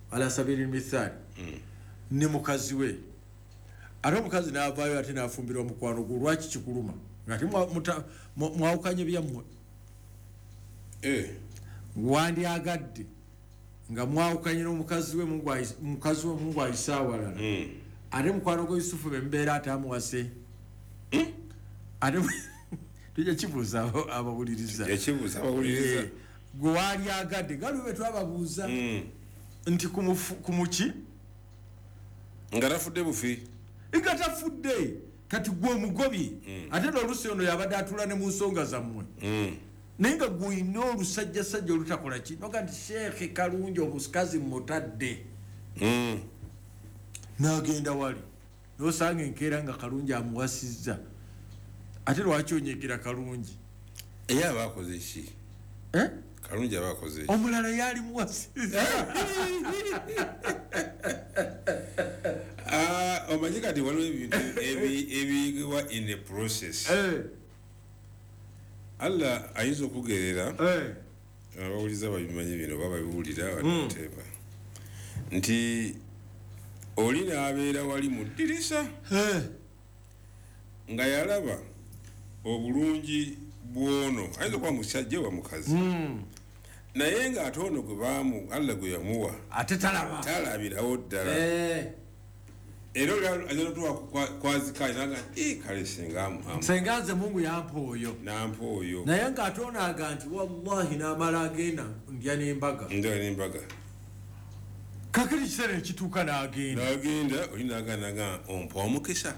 ala sabili mithali ne mukazi we ate mukazi n'avaayo ate n'afumbirwa mukwano gwo lwaki kikuluma ngati mwawukanye byammwe wandyagadde nga mwawukanye n'omukazi we Mungu ayise awalala ate mukwano gwa Yusufu bembeera atamuwase ate tujja kibuuza abawuliriza gwe wandyagadde galiwe be twababuuza nti kumuki nga tafudde bufi nga tafudde kati gwe omugobi ate n'olusi ono yabadde atula ne mu nsonga zammwe naye nga gwina olusajjasajja olutakola ki noga nti sheekhe kalungi omukazi mutadde n'agenda wali n'osanga enkeera nga kalungi amuwasizza ate lwaki onyegira kalungi ye aba akoze ki kalungi aba akoze ki omulala yali muwasizza omanyi kati waliwo ebintu ebiyigiwa in the process Allah ayinza okugerera abawuliza babimanyi bino baba biwulira bateeba nti oli n'abeera wali mu ddirisa nga yalaba obulungi bwono ayinza okuba musajja wa mukazi naye ng'ate ono gwe Allah gwe yamuwa ate talabirawo ddala era ajanotuwa kwazikanya naga kale senga nze Mungu yampa oyo naye ng'ate onaaga nti wallahi n'amala agenda ndya n'embaga kakiri kiseera ekituuka n'agenda oli n'aganaga ompa omukisa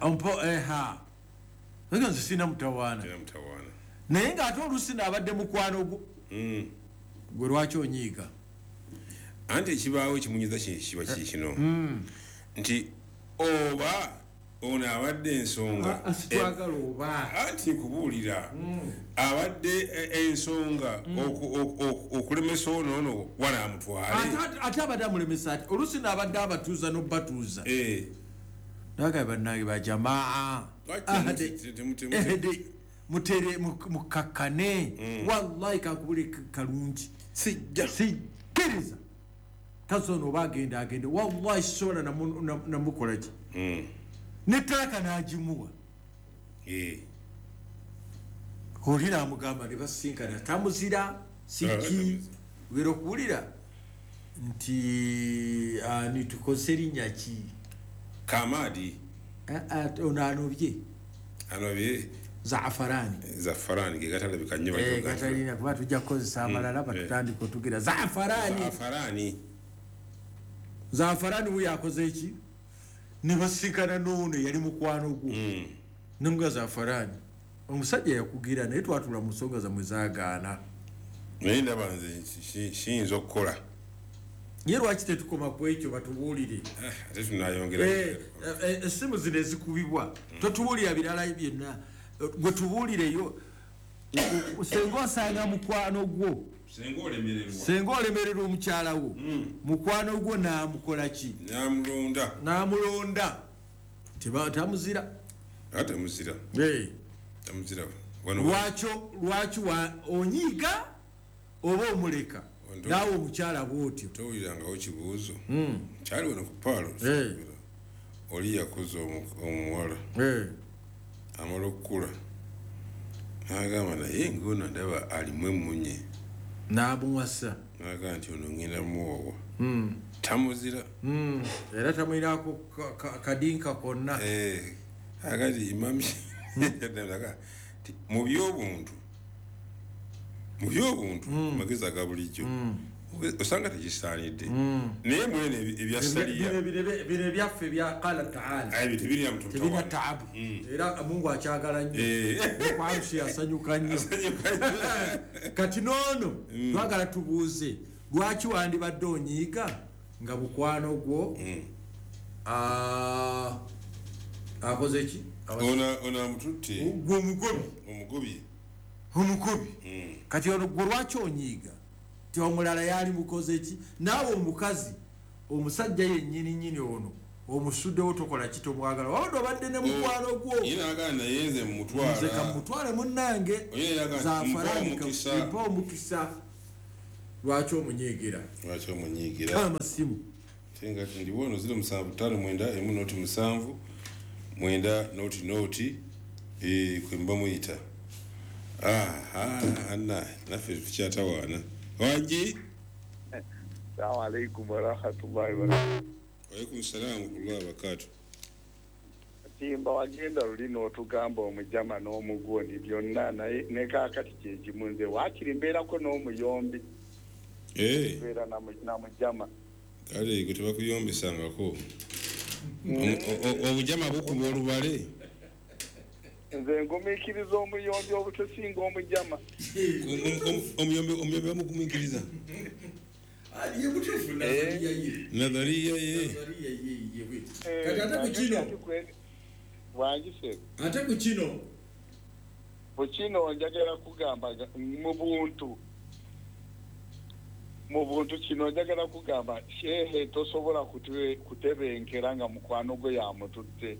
naye nze sina mutawaana naye ng'ate oluusi n'abadde mukwano gwo gwe lwaki onyiiga anti ekibaawo ekimunyiza kiba kikino nti oba ono abadde ensonga anti kubuulira abadde ensonga okulemesa ono wala amutwale ate abadde amulemesa ati oluusi n'abadde abatuuza n'obbatuuza naga bannange bajamaa mutere mukakkane wallahi kakubule kalungi sikkiriza kazono oba agende wallahi sola namukola ki nettalaka n'agimuwa oli n'amugamba ne basinkana tamuzira siki wera okuwulira nti nitukoze erinnya ki Kamadi ono anobye Zaafarani ge gatalabika nnyo gatalina kuba tujja kukozesa amalala batutandika otugira Zaafarani we yakoze eki ne basinkana n'ono yali mukwano gwo nemuga Zaafarani omusajja yakugira naye twatula mu nsonga zammwe zaagaana naye ndaba nze kiyinza okukola ye lwaki tetukoma ku ekyo batubuulire ate tunayongera essimu zino ezikubibwa totubuulira birala byonna gwe tubuulireyo senga osanga mukwano gwo senga olemererwa omukyala wo mukwano gwo n'amukola ki n'amulonda tamuzira lwaki onyiiga oba omuleka naawe omukyala bwotyo towulirangawo kibuuzo kyali wano ku paalo oli yakuza omuwala amala okukula n'agamba naye ngono ndaba alimu emunye n'amuwasa n'agamba nti ono ngenda muwowa tamuzira era tamwirako kadinka konna agati imami mu by'obuntu magezi aga bulijjo osanga tekisaanidde naye mwene ebyasalira bino ebyaffe bya qala taala tebirina taabu era Mungu akyagala nnyo okwalusi asanyuka nnyo kati noono twagala tubuuze lwaki wandibadde onyiiga nga mukwano gwo akoze ki ono amututte gwe omugobi kati ono gwe lwaki onyiiga ti omulala yali mukoze ki naawe omukazi omusajja yennyini ono omusuddewo tokola ki tomwagala wabadde obadde ne mukwano gwo nze kamutwale munnange Zaafarani kampa omukisa lwaki omunyiigira amasimu tenga ndi wono 0759 9 kwemba muita anna nafe tukyatawaana waji Assalamu alaikum warahmatullahi wabarakatuh. Waalaikum salaam warahmatullahi wabarakatuh. Timba wagenda lulino otugamba omujama n'omugoni byonna naye ne kaakati kyekimu nze waakiri mbeerako n'omuyombi mbeera na mujama kale gwe tebakuyombesangako obujama bukuba olubale nze ngumiikiriza omuyombi obutosinga omujama omuyombi bamugumiikiriza nadhariya ye kati ate kukino wangise ate kukino bukino njagala kugamba mu buntu kino njagala kugamba shehe tosobola kutebenkera nga mukwano gwe yamututte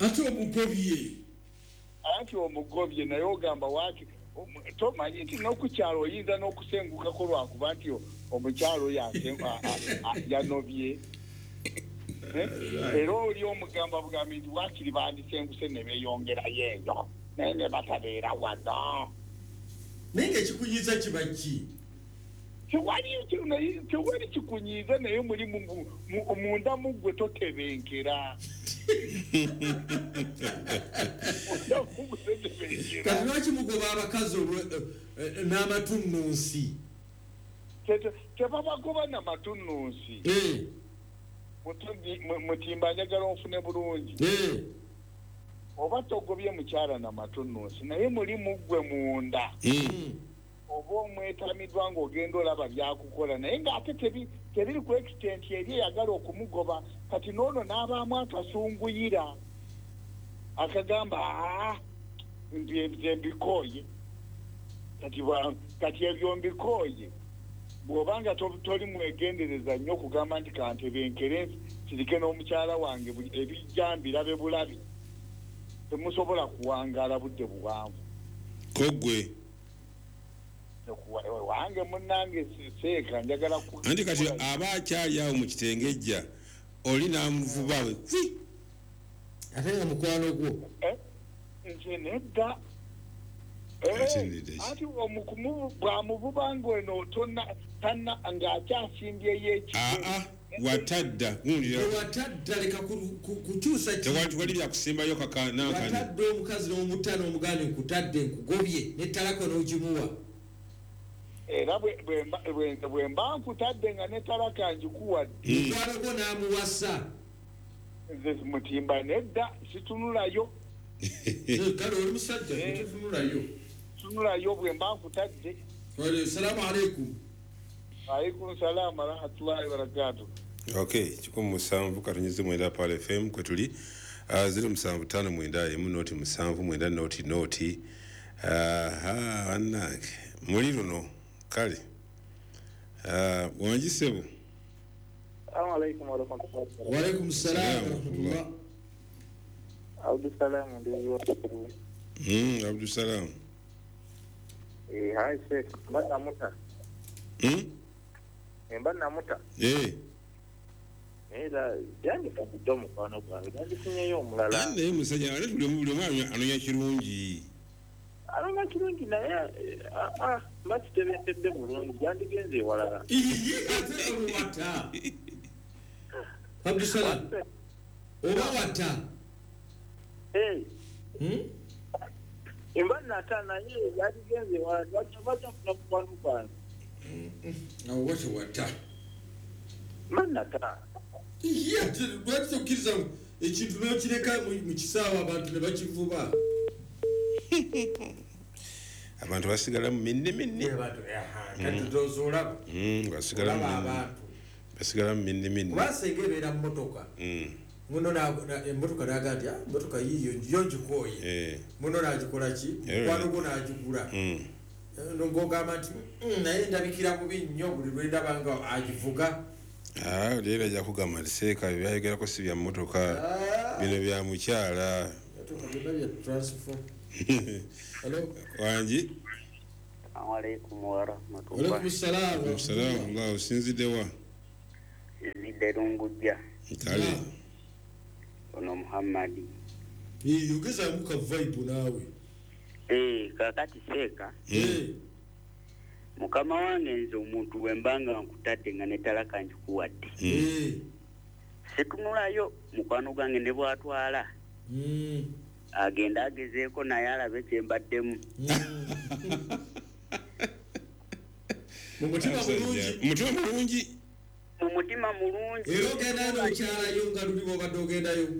ate omugobye naye ogamba waki tomanyi nti n'okukyalo oyinza n'okusengukako lwakuba nti omukyalo yanobye era oli omugamba bugambi nti wakiri bandisenguse ne beeyongerayo eyo naye ne batabeera wano naye ngaekikunyiza kiba ki tewali kikunyiza naye muli munda muggwe totebenkera kati lwaki mugoba abakazi n'amatununsi tebabagoba n'amatununsi mutimba njagala onfune bulungi oba togobye mukyala n'amatununsi naye muli muggwe munda oba omwetamiddwa ng'ogenda olaba byakukola naye ng'ate tebiri ku extent eri eyagala okumugoba kati n'ono n'abaamu akasunguyira akagamba nze mbikooye kati ebyo mbikooye bw'obanga toli mwegendereza nnyo okugamba nti kantebenkere kirike n'omukyala wange ebijjambira be bulabi temusobola kuwangaala budde buwanvu kogwe wange munnange seeka njagala anti kati aba akyali awo mu kitengejja oli n'amuvubawe ate nga mukwano gwo nze nedda ati bwamuvuba ng'eno ng'akyasimbyeyo watadda watadda leka kukyusa tewali byakusimbayo watadde omukazi n'omutta n'omuganda nkutadde nkugobye nettalako n'ogimuwa era bwe mba nkutadde nga netalaka njikuwadde mukwano gwo n'amuwasa nze mutimba nedda situnulayo kale oli musajja tunulayo bwe mba nkutadde salaamu alaikum alaikum salaam warahmatullahi wabarakatuh. Okay, 17 katonyize mwenda pale FM kwe tuli 0759 noti annange muli luno kale wangisebo Assalamu alaikum warahmatullahi wabarakatuh. Wa alaikum salaam warahmatullah. Abdul Salam ndio Abdul Salam. Hi Sheikh, mbona muta? Mbona muta? Era yani kabudomo kwa bwange ndifunyeyo omulala. Ande musajja ale tuli mu bulomanya anonya kirungi. Anonya kirungi naye mati tebetedde bulungi yandigenze walala. Ate olwata. Abdul Salam. Olwata. Mbona tana yeye yandigenze walala wacha kuna bwange. Wacha wata. Mana ta. Lwaki tokkiriza ekintu n'okireka mu kisaawa abantu ne bakivuba abantu basigala mu minne basigala mu minne basenga ebeera mu motoka muno emmotoka naga nti motoka yiyo yo ngikooye muno nagikola ki mukwano gwo nagigula ng'ogamba nti naye ndabikira bubi nnyo buli lwendabanga agivuga leero ajja kugamba nti seeka byayogerako si bya mmotoka bino bya mukyala wangi Alaikum warahmatullahi wabarakatuh. Salaam osinziddewa Mbadde Lungujja. Kale. Ono Muhammad. Yogeza muka vibe nawe. Kakati Seeka. Mukama wange nze omuntu wembanga nkutadde nga netalaka njikuwadde. Setunulayo mukwano gwange ne bwatwala. Agenda agezeeko naye alabe kye mbaddemu. Mumutima mulungi. Mumutima mulungi. Era ogenda n'okyalayo nga luli bw'obadde ogendayo.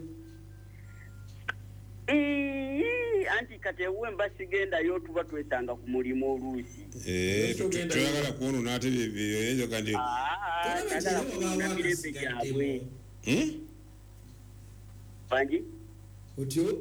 Anti kati ewuwe mba sigendayo tuba twesanga ku mulimu oluusi. Tuyagala kuono n'ate byeyo kandi. Tuyagala kuono mirembe gyabwe. Banji? Otyo?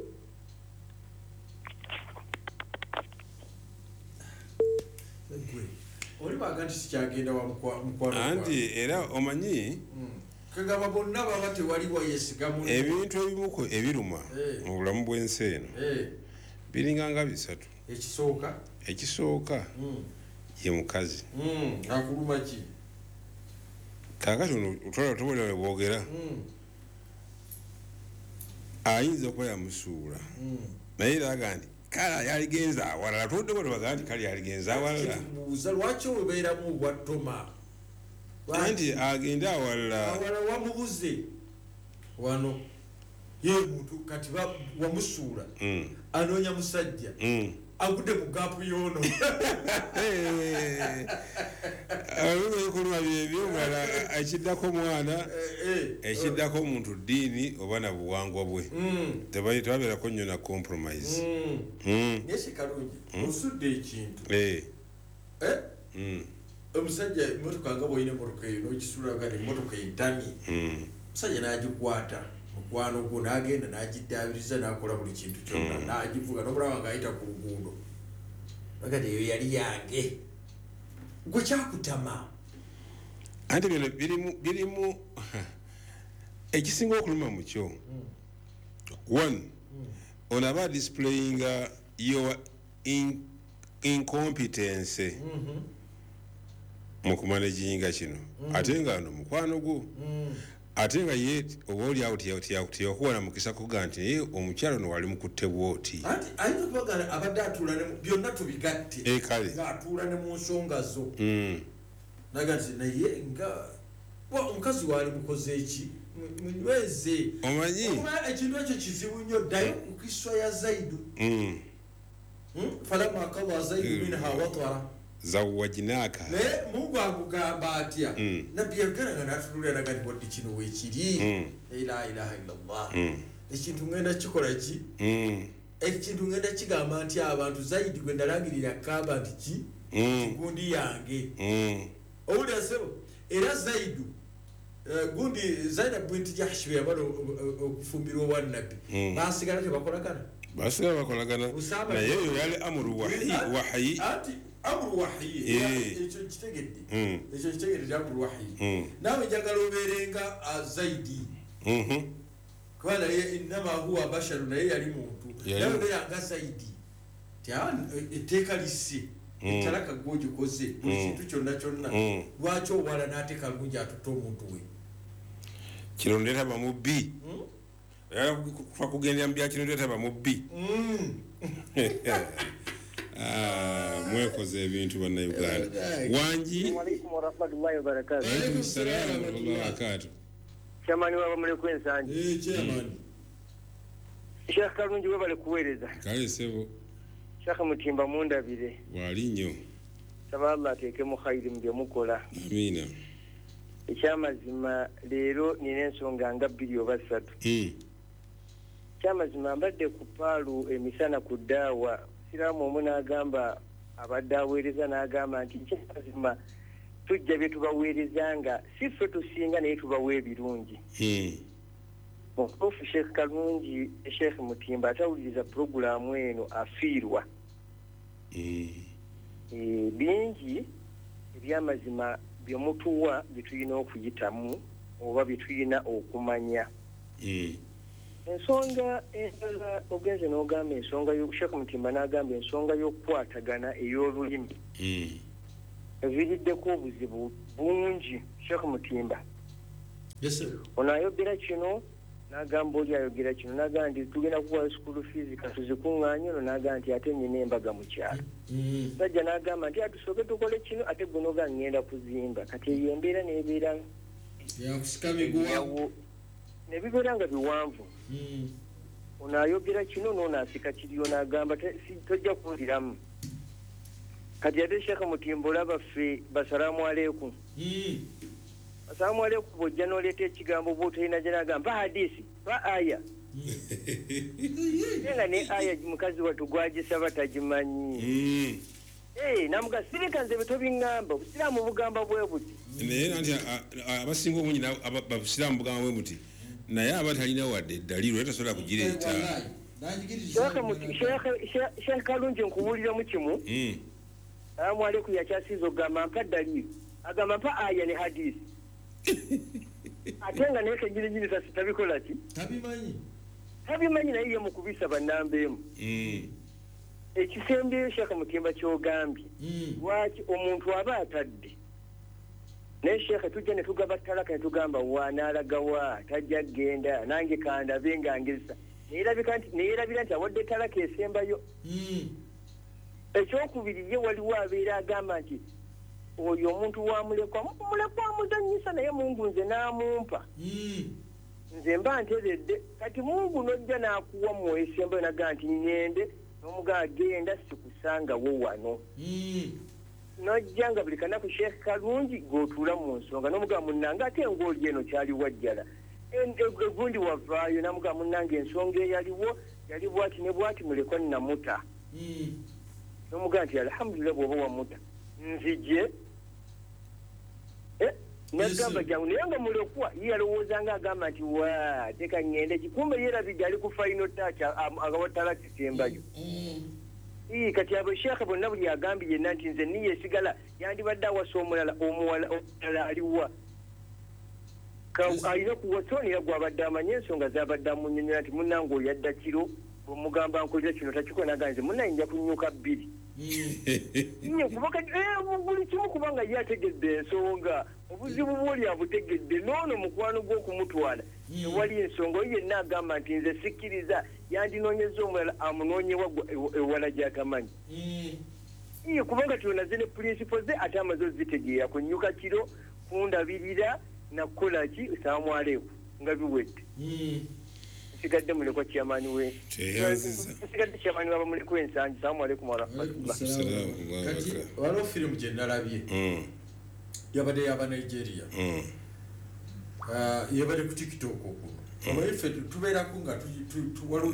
Oli baga nti sikyagenda wa mukwano. Anti era omanyi kagaba bonna baba tewaliwo yesigamu ebintu ebimuko ebiruma mu bulamu bw'ensi eno biringa nga bisatu. Ekisooka ye mukazi. Akuluma ki? Kakati tubona bwogera ayinza okuba yamusuula naye eraga nti kale yaligenza awalala tudde bwe tubaga nti kale yaligenza awalala. Buuza lwaki obeeramu obwattoma? Anti agenda awalala wamubuze wano ye muntu kati wamusuula anoonya musajja agudde mu gaapu y'ono. Ebikolwa byebyo omulala ekiddako omwana ekiddako omuntu ddiini oba na buwangwa bwe tebabeerako nnyo na compromise. Naye sikalungi osudde ekintu omusajja emotoka nga bwolina emotoka eyo n'okisuulaga nemmotoka entamye omusajja n'agikwata mukwano gwo n'agenda n'agiddaabiriza n'akola buli kintu kyonna n'agivuga n'omulaba ng'ayita ku luguudo agati eyo yali yange gwe kyakutama. Anti bino birimu ekisinga okuluma mu kyo one ono aba displaying your incompetence mu kumanaginga kino ate nga no mukwano gwo ate nga ye oba oli awo tiyakuwona mukisa kuga nti naye omukyalo ono wali mukutte bwoti. Anti ayinza okubagala abadde atuula byonna tubigatte ng'atuula ne mu nsonga zo naga nti naye nga omukazi waali mukoze eki munyweze omanyi ekintu ekyo kizibu nnyo ddayo ku kiswa ya Zaidu falama akawa Zaidu minha watara zawajinaka naye Mungu agugamba atya nabbi yagala n'atunulira naga nti wadde kino weekiri la ilaha illallah ekintu ngenda kikola ki ekintu ngenda kigamba nti abantu Zaidi gwe ndalangirira kaba nti ki gundi yange owulira sebo era Zaidu gundi Zainab binti Jahsh yabala okufumbirwa obwannabbi basigala tebakolagana naye eyo yali amuru wahayi amuru wahiyi ekyo kitegedde amuru wahiyi nawe njagala obeerenga Zaidi kubanga naye innama huwa basharu naye yali muntu nawe neyanga Zaidi etteeka lisse etalaka gwogikoze buli kintu kyonna lwaki owala n'ateeka lungi atutta omuntu we kino ndeeta bamubbi twakugendera mu bya kino ndeeta bamubbi mwekoze ebintu bannayuganda wangi Waalaikum salaam warahmatullahi wabarakatuh. Chamani waba mulekwe ensangi chairman Sheikh Kalungi webale kuweereza kale sebo Sheikh Mutimba mundabire wali nnyo saba Allah ateeke mu khayiri mu bye mukola amina ekyamazima leero nina ensonga nga bbiri oba ssatu ekyamazima mbadde ku paalu emisana ku ddaawa siraamu omu n'agamba abadde aweereza n'agamba nti ekyamazima tujja bye tubaweereza nga si ffe tusinga naye tubawa ebirungi mutuufu Sheikh Kalungi Sheikh Mutimba atawuliriza purogulaamu eno afiirwa bingi ebyamazima bye mutuwa bye tulina okuyitamu oba bye tulina okumanya ensonga endala ogenze n'ogamba ensonga Sheikh Mutimba n'agamba ensonga y'okukwatagana ey'olulimi eviiriddeko obuzibu bungi Sheikh Mutimba ono ayogera kino n'agamba oli ayogera kino n'agamba nti tugenda kuwa school fees katuzikuŋŋaanye ono n'agamba nti ate nnyina embaga mu kyalo sajja n'agamba nti atusooke tukole kino ate gunoga ngenda kuzimba kati eyo embeera nebeera nebibeera nga biwanvu ono ayogera kino n'ono asika kiriyo n'agamba tojja kuwuliramu kati ate Sheikh Mutimbola baffe basalamu aleikum asalamu aleikum bw'ojja n'oleeta ekigambo bw'otolina gye n'agamba hadisi ba aya nga ne aya mukazi wattu gwagisaba tagimanyi namuga sirika nze betobiŋŋamba obusiraamu bugamba bwe buti naye nanti abasinga obungi babusiraamu bugamba bwe buti naye aba talina wadde eddaliiro tasobola kugireeta Sheikh Kalungi nkubuuliramu kimu salamu aleikum yakyasiiza okugamba mpa ddaliiro agamba mpa aya ne hadisi ate nga naye kenyininyini sasi tabikola ki tabimanyi naye ye mukubisa bannamba emu ekisembyeyo Sheikh Mutimba kyogambye lwaki omuntu aba atadde naye Sheikh tujja ne tugaba talaka ne tugamba wanaalaga tajja genda nange kandabe ngangeza neyerabira nti awadde talaka esembayo ekyokubiri ye waliwo abeera agamba nti oyo omuntu wamulekwa amuzanyisa naye Mungu nze n'amumpa nze mba nteredde kati Mungu nojja n'akuwa mwesembayo nagaa nti ngende n'omugaa genda sikusangawo wano nojja nga buli kanaku Sheikh Kalungi g'otuula mu nsonga n'omugaa munnange ate ng'oli eno kyali wajjala egundi wavaayo n'amugaa munnange ensonga eyaliwo yali bwati ne bwati mulekwa namuta n'omugaa nti alhamdulillah bw'oba wamuta nzije nagamba jangu naye nga mulekwa ye yalowoozanga agamba nti teka ngende kikumbe yerabidde ali ku final touch agawatala kisembayo kati abo Sheikh bonna buli agambye yenna nti nze niye esigala yandibadde awasa omuwala aliwa alina kuwatonera gwabadde amanye ensonga zabadde amunyonyola nti munnange oyo yadda kiro omugamba nkolera kino takikola naga nze munnayinja kunyuka 2 buli kimu kubanga ye ategedde ensonga obuzibu bwoli abutegedde noono mukwano gw'okumutwala ewali ensonga oyo yenna agamba nti nze sikkiriza yandinoonyeza omulala amunoonyewa ewala gy'atamanyi kubanga tunaze ne purinsipo ze ate amaze ozitegeera kunyuka kiro kundabirira nakukola ki salaamu aleikum nga biwedde sigadde mulekwa kyamaani we sigadde kyamaani waba mulekwa ensangi salaamu aleikum warahmatullah kati waliwo firimu gye nalabye yabadde yaba Nigeria yabadde ku TikTok okuno omanyi ffe tubeerako nga waliwo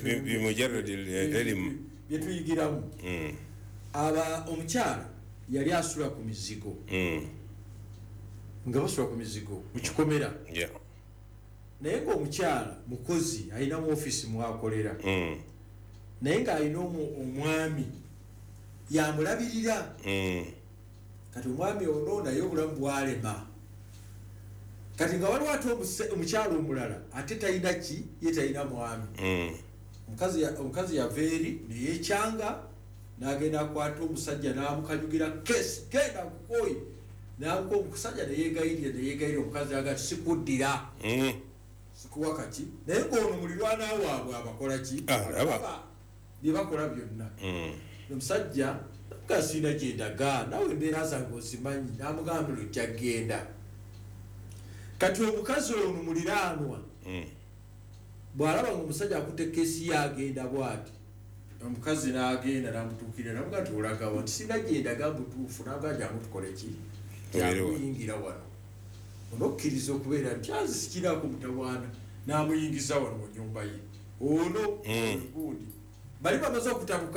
bye tuyigiramu omukyala yali asula ku mizigo nga basula ku mizigo mu kikomera naye ng'omukyala mukozi alina mu ofiisi mwakolera naye ng'alina omwami yamulabirira kati omwami ono naye obulamu bwalema kati nga waliwo ate omukyala omulala ate talina ki ye talina mwami omukazi yava eri neyekyanga n'agenda akwata omusajja n'amukanyugira kesi genda kukoyi n'amuka omusajja neyegayirira omukazi aga tisikuddira sikuwa kati naye ng'ono mulirwana waabwe abakola ki byebakola byonna omusajja gasina gyendaga nawe embeera zange ozimanyi n'amugamba lujja genda kati omukazi ono muliraanwa bw'alaba nga omusajja akutte kesi yagenda bwati omukazi n'agenda n'amutuukirira namuga nti olagawa nti sina gyendaga butuufu namuga jangu tukole ki yakuyingira wano onokkiriza okubeera nti azisikirako mutawaana n'amuyingiza wano mu nyumba ye ono gundi bali bamaze okutabuka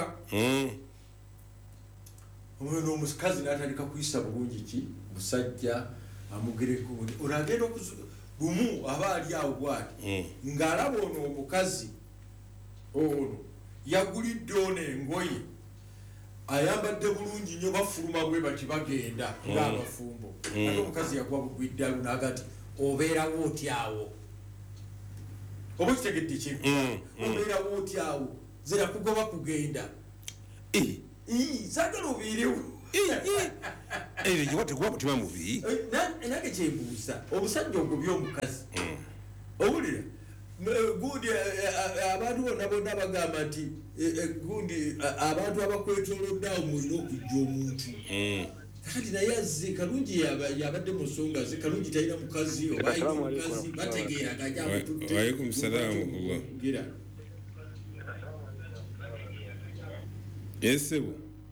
omwana omukazi n'atandika kuyisa bulungi ki musajja amugereko olagenda lumu aba ali awo bwati ng'alaba ono omukazi ono yagulidde ono engoye ayambadde bulungi nnyo bafuluma bwe bati bagenda ng'abafumbo ate omukazi yagwa bugwiddalu naga nti obeerawo otyawo oba kitegedde kintu obeerawo otyawo zera kugoba kugenda zaagala obiirewo jiwate kuba mutima mubi nange kyebuuza omusajja ogobya omukazi owulira gundi abantu bonna bagamba nti gundi abantu abakwetolodde awo mulina okujja omuntu kati naye azze kalungi yabadde mu nsonga ze kalungi talina mukazi oba ayina mukazi bategeeraga waalaikum salaamu gira esebo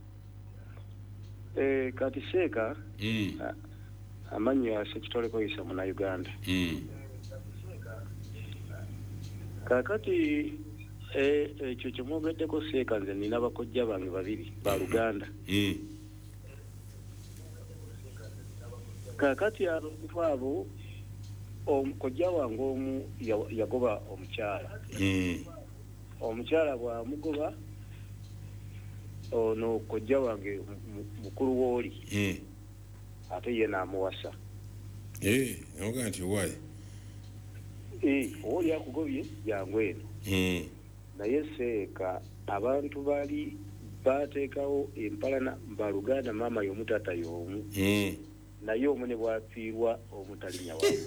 kati seeka amannya sekitole koyisa muna Uganda kakati ekyo kyemwogeddeko seeka nze nina bakojja bange babiri ba Luganda kakati abantu abo omukojja wange omu yagoba omukyala bwamugoba ono kojja wange mukulu wooli ate ye naamuwasa noga nti owaayi owooli akugobye yangu eno naye seeka abantu bali bateekawo empalana baluganda maama y'omu taata y'omu naye omu ne bwafiirwa omutalinya wamu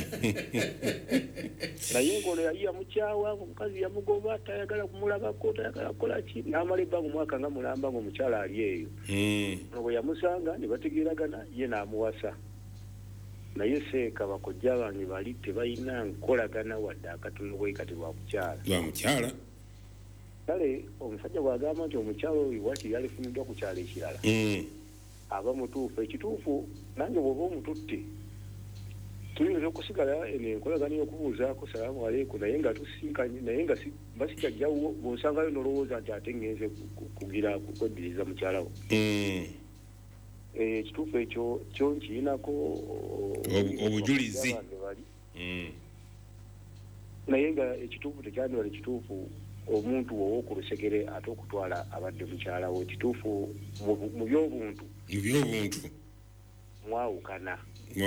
naye ng'ono yali yamukyawa omukazi yamugoba tayagala kumulabako tayagala kukola ki n'amala ebbanga omwaka nga mulamba ng'omukyala ali eyo ono bwe yamusanga ne bategeeragana ye n'amuwasa naye seeka bakojja bange bali tebalina nkolagana wadde akatono bwe kati lwamukyala kale omusajja bw'agamba nti omukyala oyo wakiri alifumiddwa ku kyalo ekirala aba mutuufu ekituufu nange bw'oba omututte tuyinza okusigala enkolagana y'okubuuzaako salaamu aleikum naye nga tusinkanye naye nga basikajjawo bw'osangayo n'olowooza nti ate ngenze kugira kweddiriza mukyala wo ekituufu ekyo kyo nkirinako obujulizi naye nga ekituufu tekyandibala ekituufu omuntu owoku lusegere ate okutwala abadde mukyala we ekituufu mu byobuntu mwawukana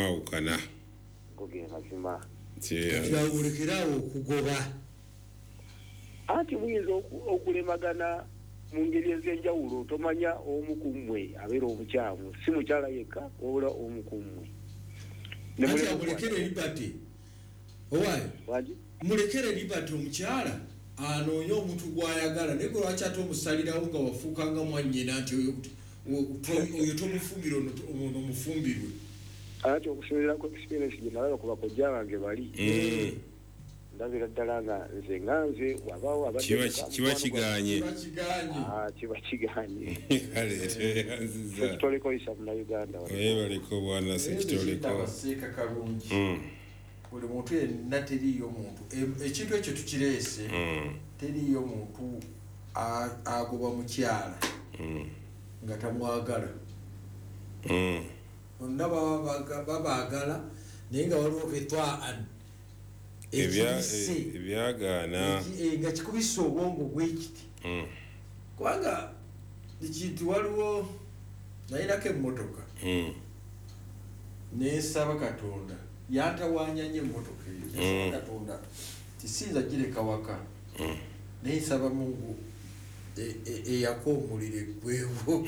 goge mazima kyawulikirawo okugoba anti muyinza okulemagana mu ngeri ez'enjawulo tomanya omu ku mmwe abeera omukyamu si mukyala yekka wabula omu ku mmwe mulekere libate owaayo mulekere libate omukyala anoonye omuntu gw'ayagala naye gwe lwaki ate omusalirawo nga wafuukanga mwannyina nti oyo tomufumbire ono omufumbirwe ati okusomererako experience gye nalaba ku bakojja bange bali ndabira ddala nga nze wabaawo kiba kiganye sekitoleko isa muna Uganda baliko bwana sekitoleko kalungi buli muntu yenna teriiyo muntu ekintu ekyo tukireese teriiyo muntu agoba mukyala nga tamwagala bonna babaagala naye nga waliwo etwaan ebyagaana nga kikubisa obwongo bwekiti kubanga ekintu waliwo nayinako emmotoka nensaba Katonda yantawanyanye emmotoka eyo Katonda tisinza gireka waka naye nsaba Mungu eyakoomulira eggwewo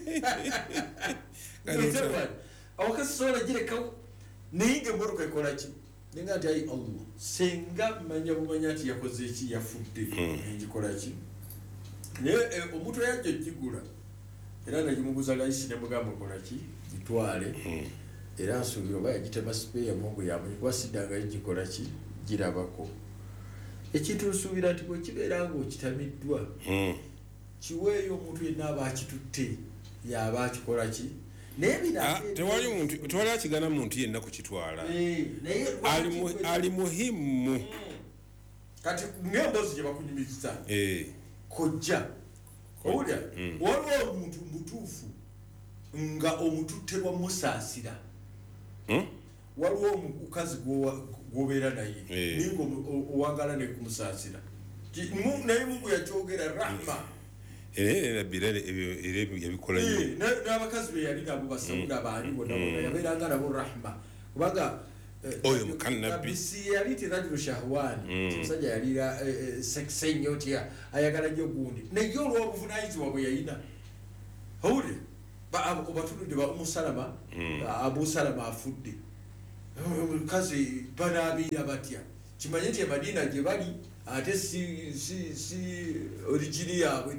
awakasi sobola girekawo naye nga emmotoka ekola ki nenga nti ayi Allah senga manya bumanya nti yakoze eki yafudde ngikola ki naye omuntu yajja ogigula era nagimuguza layisi nemugamba okola ki gitwale era nsuubira oba yagitema sipeeya Mungu yamanyi kuba siddanga gikola ki girabako ekintu nsuubira nti bwe kibeera ng'okitamiddwa kiweeyo omuntu yenna aba akitutte yaba akikola ki tewali akigana muntu yenna kukitwala ali muhimu kati ng'emboozi gye bakunyumiriza kojja owulira waliwo omuntu mutuufu nga omututterwa musaasira waliwo omukazi gwobeera naye naye nga owagala nekumusaasira naye Mungu yakyogera rahma yabikola n'abakazi be yali nabo basawula baali bonna yabeeranga nabo rahma kubanga oyo mukanabbi si yali tirajulu shahwani omusajja yalira sekise nnyo ti ayagala nnyo gundi naye olw'obuvunanyizibwa bwe yalina owulire obatuludde ba Musalama Abu Salama afudde omukazi banaabira batya kimanye nti Madina gye bali ate si origini yaabwe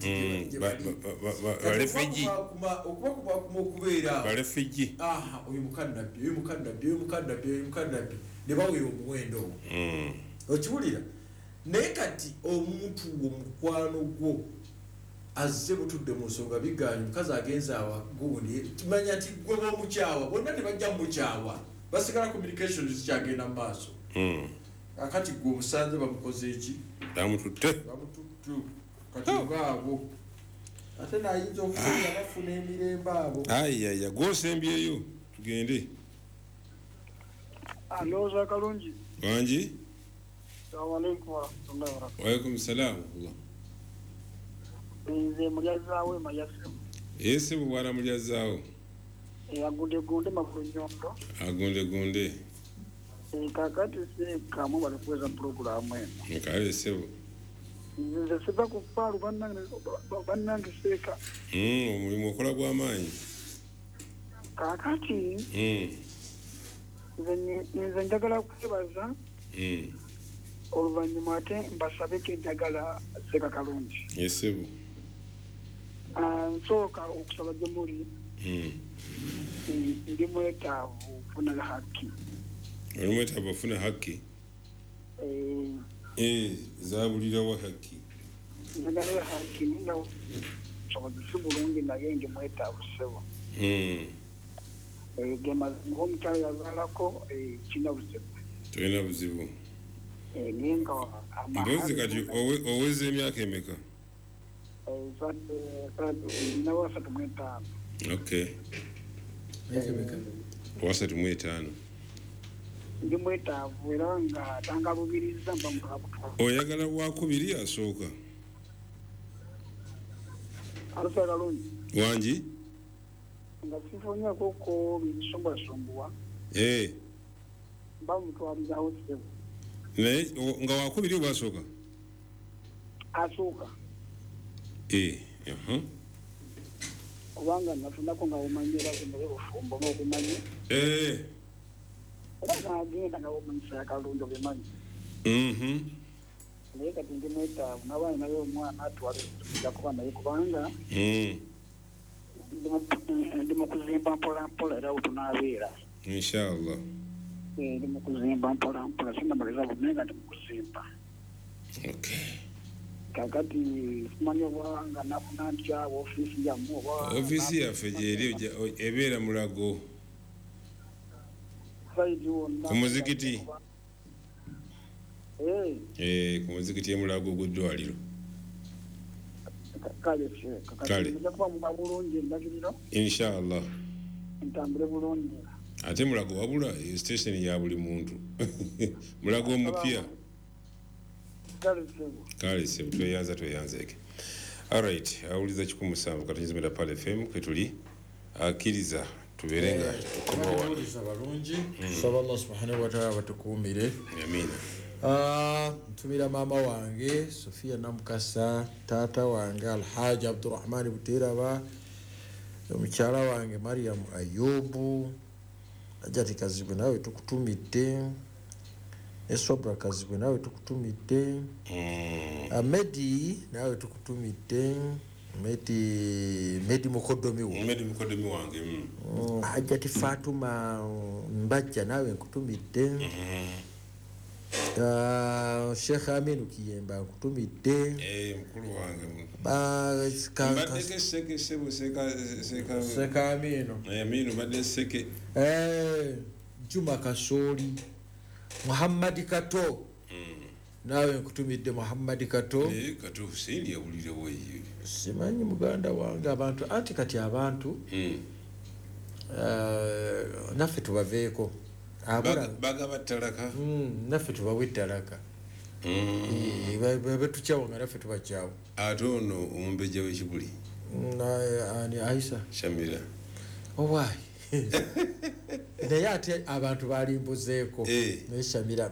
okubeera oyo mukannabbi ne bawera omuwendo okiwulira naye kati omuntu omukwano gwo azze butudde mu nsonga biganye mukazi agenze awa gundi kimanya nti gwe bomukyawa bonna tebajja mukyawa basigala communication zikyagenda mu maaso akati gwe omusanze bamukoze eki bamututte kati ngaabo ate nayinza okubeera bafuna emirembe abo ayaya gwosembyeyo tugende alooza kalungi wangi salamualaikum warahmatullahi wabarakatuh waalaikum salaam nze mulyazaawo mayasemu ese bwana mulyazaawo agundegunde makulunyondo agundegunde kakati sekamu bali kuweza puroguramu eno nkale sebo nze siva ku ppaalu bannange seeka omulimu okola gw'amaanyi kakati nze njagala kwebaza oluvannyuma ate mbasabeko enjagala seeka kalungi esebo nsooka okusaba gye muli ndi mwetaavu ofuna haki oli mwetaavu ofuna haki zabulirawo haki njagala haki ninga sobozi si bulungi naye ndi mwetaavu sebo gemazimuha omukyalo yazaalako kina buzibu tolina buzibu ninga mboozi kati oweza emyaka emeka nawo 35 okay 35 ndi mwetaavu era nga tangalubiriza mba mukabutwa oyagala wakubiri asooka alusa kalungi wangi nga sifonyakoko binsumbuasumbuwa mba mutwalizawo sebo naye nga wakubiri oba asooka asooka kubanga nafunako nga omanyira kumere bufumbo n'obumanyi era nagenda nga omanyisa yakalungi obumanyi naye kati ndi mwetaavu nabaana naye omwana atwala kuba naye kubanga ndi mukuzimba mpolampola era wetunaabeera inshallah ndi mukuzimba mpolampola sinamaliza bunaye nga ndi mukuzimba kakati simanyi obwanga nafuna ntya ofiisi yamu ofiisi yaffe gyeri ebeera Mulago ku muzikiti ku muzikiti emulago ogw'eddwaliro kale bulungi endagiriro inshallah ntambule bulungi ate Mulago wabula station ya buli muntu Mulago omupya kale se tweyanzeeke alright awuliza 107 katonyiza Pale FM kwetuli akiriza tuberenga tukomawaniriza balungi tusaba Allah subhanahu wa ta'ala batukuumire amina ntumira maama wange Sofia Namukasa taata wange Alhaji Abdurrahman Buteraba omukyala wange Mariam Ayubu ajati kazibwe nawe tukutumidde Esobra kazibwe nawe tukutumidde Amedi nawe tukutumidde Medi mukodomi wange Hajjati Fatuma Mbajja nawe nkutumidde Sheikh Aminu Kiyemba nkutumidde mukulu wange mbadde Seka Aminu badde seke Juma Kasoli Muhammad Kato nawe nkutumidde Muhammad Kato Kato Hussein yawulire woyi simanyi muganda wange abantu anti kati abantu naffe tubaveeko bagaba ttalaka naffe tubawe ettalaka betukyawo nga naffe tubakyawo ate ono omumbejja w'ekibuli ani Aisha Shamira owaayi naye ate abantu balimbuzeeko naye Shamira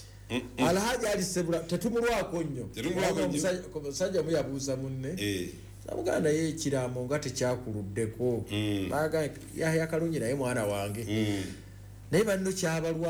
Alhaji Ali Sebula tetumulwako nnyo omusajja muyabuuza munne Samuganda ye ekiraamo nga tekyakuluddeko baga Yahya Kalungi naye mwana wange naye banno kyabalwa